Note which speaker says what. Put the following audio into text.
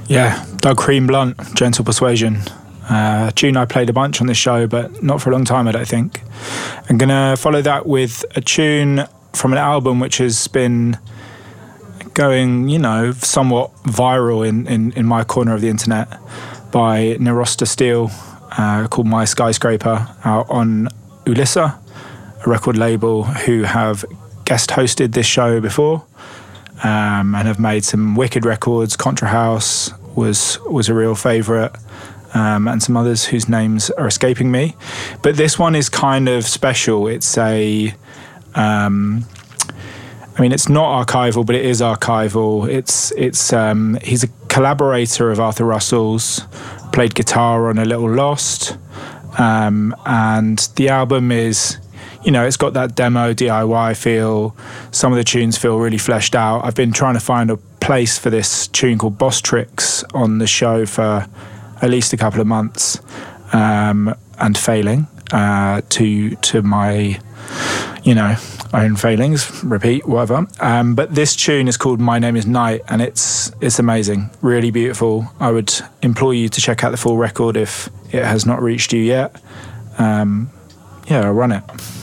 Speaker 1: Yeah, Doug Cream Blunt, Gentle Persuasion. A tune I played a bunch on this show, but not for a long time, I don't think. I'm going to follow that with a tune from an album which has been going, somewhat viral in my corner of the internet, by Nerosta Steel, called My Skyscraper, out on Ulissa, a record label who have guest hosted this show before, and have made some wicked records. Contra House was a real favourite, and some others whose names are escaping me. But this one is kind of special. It's it's not archival, but it is archival. He's a collaborator of Arthur Russell's, played guitar on A Little Lost, and the album is, it's got that demo DIY feel. Some of the tunes feel really fleshed out. I've been trying to find a place for this tune called Boss Tricks on the show for at least a couple of months, and failing to my, own failings, repeat, whatever. But this tune is called My Name Is Night, and it's amazing, really beautiful. I would implore you to check out the full record if it has not reached you yet. I'll run it.